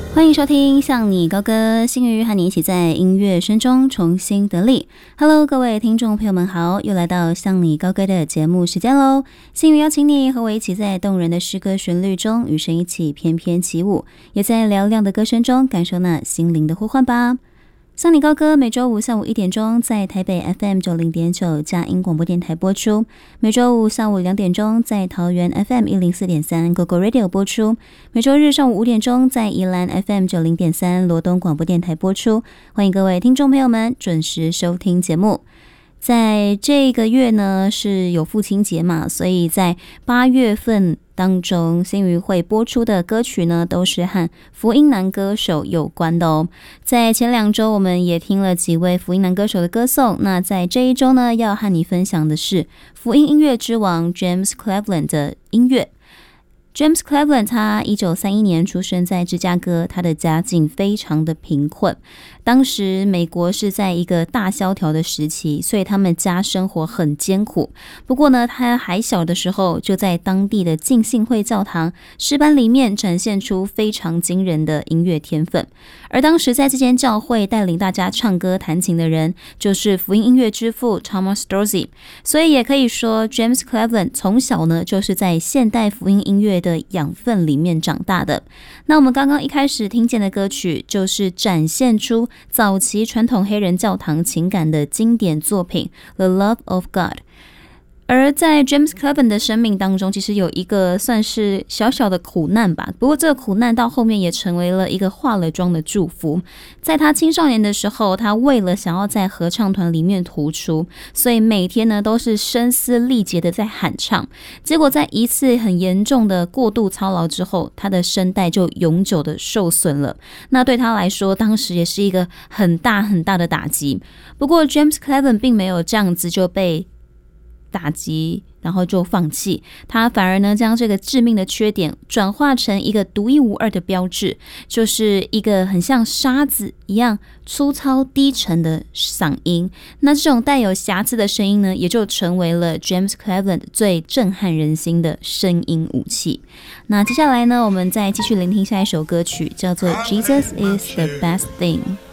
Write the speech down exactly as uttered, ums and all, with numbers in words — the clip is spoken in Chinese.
欢迎收听向你高歌，新宇和你一起在音乐声中重新得力。Hello， 各位听众朋友们好，又来到向你高歌的节目时间喽。新宇邀请你和我一起在动人的诗歌旋律中与神一起翩翩起舞，也在嘹亮的歌声中感受那心灵的呼唤吧。向你高歌每周五下午一点钟在台北 F M 九零点九佳音广播电台播出，每周五下午两点钟在桃园 F M 一零四点三 Go Go Radio 播出，每周日上午五点钟在宜兰 F M 九零点三罗东广播电台播出。欢迎各位听众朋友们准时收听节目。在这个月呢是有父亲节嘛，所以在八月份当中，新宇会播出的歌曲呢都是和福音男歌手有关的哦。在前两周我们也听了几位福音男歌手的歌颂，那在这一周呢要和你分享的是福音音乐之王 James Cleveland 的音乐。James Cleveland 他一九三一年出生在芝加哥，他的家境非常的贫困。当时美国是在一个大萧条的时期，所以他们家生活很艰苦。不过呢，他还小的时候就在当地的浸信会教堂诗班里面展现出非常惊人的音乐天分。而当时在这间教会带领大家唱歌弹琴的人，就是福音音乐之父 Thomas Dorsey。所以也可以说 James Cleveland 从小呢就是在现代福音音乐的养分里面长大的。那我们刚刚一开始听见的歌曲就是展现出早期传统黑人教堂情感的经典作品 The Love of God。 而在 James Cleveland 的生命当中，其实有一个算是小小的苦难吧，不过这个苦难到后面也成为了一个化了妆的祝福。在他青少年的时候，他为了想要在合唱团里面突出，所以每天呢都是声嘶力竭的在喊唱，结果在一次很严重的过度操劳之后，他的声带就永久的受损了。那对他来说当时也是一个很大很大的打击。不过 James Cleveland 并没有这样子就被打击然后就放弃，他反而呢将这个致命的缺点转化成一个独一无二的标志，就是一个很像沙子一样粗糙低沉的嗓音。那这种带有瑕疵的声音呢，也就成为了 James Cleveland 最震撼人心的声音武器。那接下来呢，我们再继续聆听下一首歌曲，叫做 Jesus is the best thing。